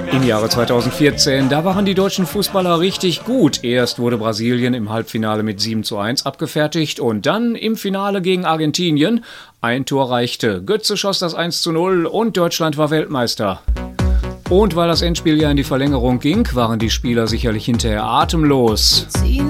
Im Jahre 2014, da waren die deutschen Fußballer richtig gut. Erst wurde Brasilien im Halbfinale mit 7:1 abgefertigt und dann im Finale gegen Argentinien. Ein Tor reichte. Götze schoss das 1:0 und Deutschland war Weltmeister. Und weil das Endspiel ja in die Verlängerung ging, waren die Spieler sicherlich hinterher atemlos.